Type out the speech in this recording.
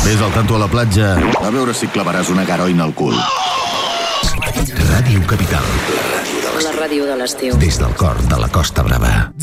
Ves al tanto a la platja, a veure si clavaràs una garoina al cul. Ràdio Capital. La ràdio de l'estiu. Des del cor de la Costa Brava.